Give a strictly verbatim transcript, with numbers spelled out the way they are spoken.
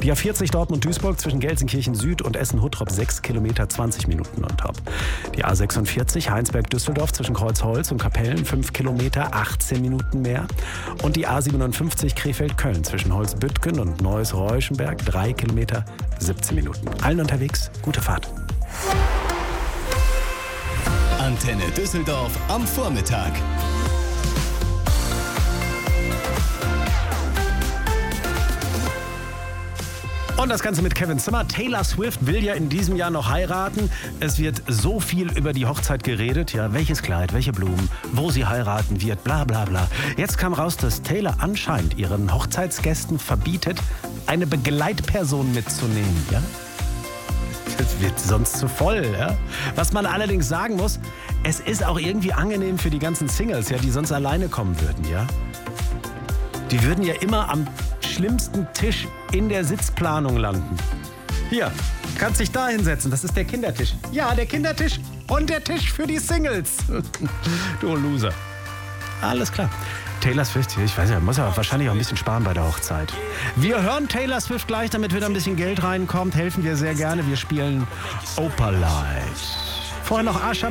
Die A vierzig Dortmund-Duisburg zwischen Gelsenkirchen Süd und Essen-Huttrop sechs Kilometer zwanzig Minuten on top. Die A sechsundvierzig Heinsberg-Düsseldorf zwischen Kreuzholz und Kapellen fünf Kilometer achtzehn Minuten mehr. Und die A siebenundfünfzig Krefeld-Köln zwischen Holzbüttgen und Neuss-Reuschenberg drei Kilometer siebzehn Minuten. Allen unterwegs, gute Fahrt. Antenne Düsseldorf am Vormittag. Und das Ganze mit Kevin Zimmer. Taylor Swift will ja in diesem Jahr noch heiraten. Es wird so viel über die Hochzeit geredet. Ja, welches Kleid, welche Blumen, wo sie heiraten wird, bla bla bla. Jetzt kam raus, dass Taylor anscheinend ihren Hochzeitsgästen verbietet, eine Begleitperson mitzunehmen. Ja? Das wird sonst zu voll. Ja? Was man allerdings sagen muss, es ist auch irgendwie angenehm für die ganzen Singles, ja, die sonst alleine kommen würden. Ja? Die würden ja immer am schlimmsten Tisch in der Sitzplanung landen. Hier, kannst dich da hinsetzen, das ist der Kindertisch. Ja, der Kindertisch und der Tisch für die Singles. Du Loser. Alles klar. Taylor Swift, ich weiß ja, muss ja wahrscheinlich auch ein bisschen sparen bei der Hochzeit. Wir hören Taylor Swift gleich, damit wieder ein bisschen Geld reinkommt. Helfen wir sehr gerne. Wir spielen Opalite. Vorher noch Asha